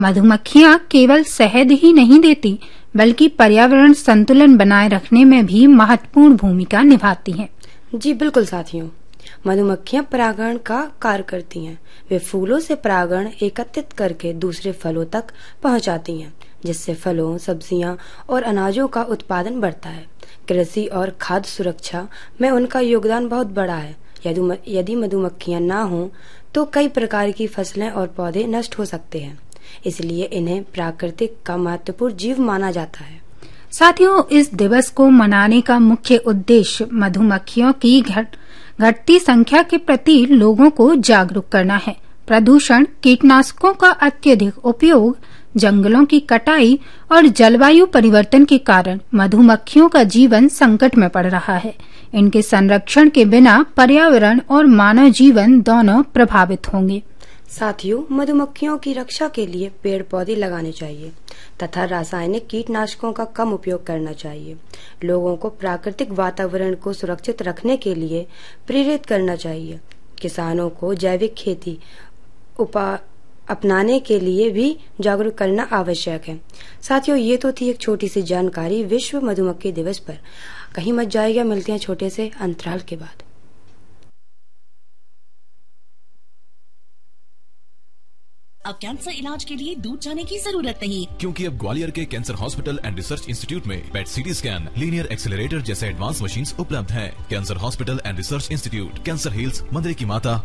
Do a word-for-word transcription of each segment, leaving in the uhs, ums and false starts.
मधुमक्खियां केवल शहद ही नहीं देती बल्कि पर्यावरण संतुलन बनाए रखने में भी महत्वपूर्ण भूमिका निभाती हैं। जी बिल्कुल साथियों, मधुमक्खियां परागण का कार्य करती हैं। वे फूलों से परागण एकत्रित करके दूसरे फलों तक पहुंचाती हैं, जिससे फलों, सब्जियां और अनाजों का उत्पादन बढ़ता है। कृषि और खाद्य सुरक्षा में उनका योगदान बहुत बड़ा है। यदि यदि मधुमक्खियां ना हों तो कई प्रकार की फसलें और पौधे नष्ट हो सकते हैं। इसलिए इन्हें प्राकृतिक का महत्वपूर्ण जीव माना जाता है। साथियों, इस दिवस को मनाने का मुख्य उद्देश्य मधुमक्खियों की घट घटती संख्या के प्रति लोगों को जागरूक करना है। प्रदूषण, कीटनाशकों का अत्यधिक उपयोग, जंगलों की कटाई और जलवायु परिवर्तन के कारण मधुमक्खियों का जीवन संकट में पड़ रहा है। इनके संरक्षण के बिना पर्यावरण और मानव जीवन दोनों प्रभावित होंगे। साथियों, मधुमक्खियों की रक्षा के लिए पेड़ पौधे लगाने चाहिए तथा रासायनिक कीटनाशकों का कम उपयोग करना चाहिए। लोगों को प्राकृतिक वातावरण को सुरक्षित रखने के लिए प्रेरित करना चाहिए। किसानों को जैविक खेती उपा अपनाने के लिए भी जागरूक करना आवश्यक है। साथियों, ये तो थी एक छोटी सी जानकारी विश्व मधुमक्खी दिवस पर। कहीं मत जाइएगा, मिलते हैं छोटे से अंतराल के बाद। अब कैंसर इलाज के लिए दूर जाने की जरूरत नहीं, क्योंकि अब ग्वालियर के cancer hospital and research institute में पेट सीटी स्कैन, लीनियर एक्सेलरेटर जैसे एडवांस मशीन्स उपलब्ध हैं। Cancer hospital and research institute, cancer hills, मंदिर की माता।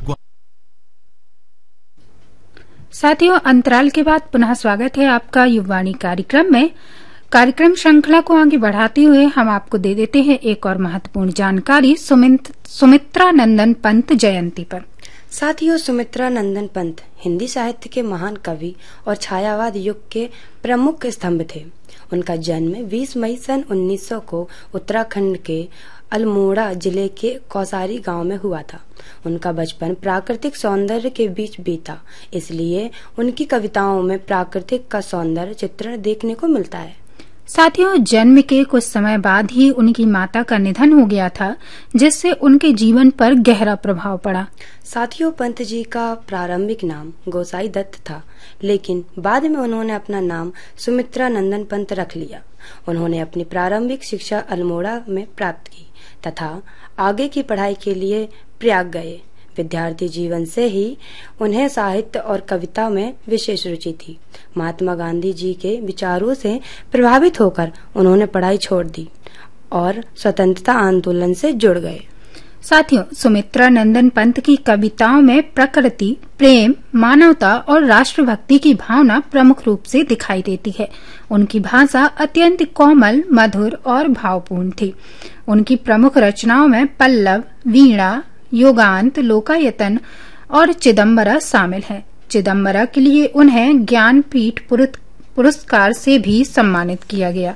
साथियों, अंतराल के बाद पुनः स्वागत है आपका युववाणी कार्यक्रम में। कार्यक्रम श्रृंखला को आगे बढ़ाते हुए हम आपको दे देते हैं एक और महत्वपूर्ण जानकारी सुमित्रा नंदन पंत जयंती पर। साथियों, सुमित्रा नंदन पंत हिंदी साहित्य के महान कवि और छायावाद युग के प्रमुख स्तंभ थे। उनका जन्म बीस मई सन उन्नीस सौ को उत्तराखंड के अल्मोड़ा जिले के कौसारी गांव में हुआ था। उनका बचपन प्राकृतिक सौंदर्य के बीच बीता, इसलिए उनकी कविताओं में प्राकृतिक का सौंदर्य चित्रण देखने को मिलता है। साथियों, जन्म के कुछ समय बाद ही उनकी माता का निधन हो गया था, जिससे उनके जीवन पर गहरा प्रभाव पड़ा। साथियों, पंत जी का प्रारंभिक नाम गोसाई दत्त था, लेकिन बाद में उन्होंने अपना नाम सुमित्रा नंदन पंत रख लिया। उन्होंने अपनी प्रारंभिक शिक्षा अल्मोड़ा में प्राप्त की तथा आगे की पढ़ाई के लिए प्रयाग गए। विद्यार्थी जीवन से ही उन्हें साहित्य और कविता में विशेष रुचि थी। महात्मा गांधी जी के विचारों से प्रभावित होकर उन्होंने पढ़ाई छोड़ दी और स्वतंत्रता आंदोलन से जुड़ गए। साथियों, सुमित्रा नंदन पंत की कविताओं में प्रकृति, प्रेम, मानवता और राष्ट्रभक्ति की भावना प्रमुख रूप से दिखाई देती है। उनकी भाषा अत्यंत कोमल, मधुर और भावपूर्ण थी। उनकी प्रमुख रचनाओं में पल्लव, वीणा, योगांत, लोकायतन और चिदम्बरा शामिल है। चिदम्बरा के लिए उन्हें ज्ञानपीठ पुरस्कार से भी सम्मानित किया गया।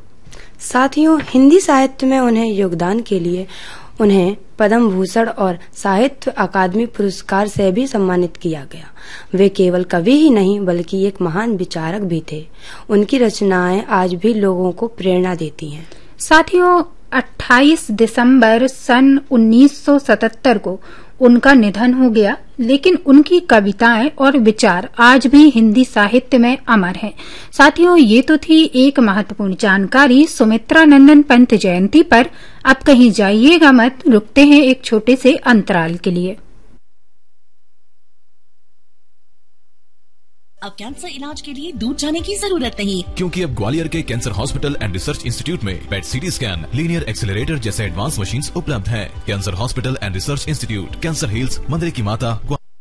साथियों, हिंदी साहित्य में उन्हें योगदान के लिए उन्हें पद्म भूषण और साहित्य अकादमी पुरस्कार से भी सम्मानित किया गया। वे केवल कवि ही नहीं बल्कि एक महान विचारक भी थे। उनकी रचनाएं आज भी लोगों को प्रेरणा देती हैं। साथियों, अट्ठाईस दिसंबर सन उन्नीस सौ सतहत्तर को उनका निधन हो गया, लेकिन उनकी कविताएं और विचार आज भी हिंदी साहित्य में अमर हैं। साथियों, ये तो थी एक महत्वपूर्ण जानकारी सुमित्रा नंदन पंत जयंती पर। अब कहीं जाइएगा मत, रुकते हैं एक छोटे से अंतराल के लिए। अब कैंसर इलाज के लिए दूर जाने की जरूरत नहीं, क्योंकि अब ग्वालियर के cancer hospital and research institute में पेट सीटी स्कैन, लीनियर एक्सेलरेटर जैसे एडवांस मशीन्स उपलब्ध हैं। Cancer hospital and research institute, cancer hills, मंदिर की माता।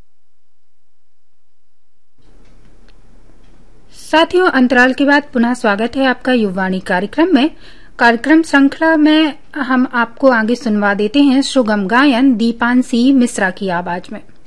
साथियों, अंतराल के बाद पुनः स्वागत है आपका युववाणी कार्यक्रम में। कार्यक्रम श्रृंखला में हम आपको आगे सुनवा देते हैं सुगम गायन दीपांशी मिश्रा की आवाज में।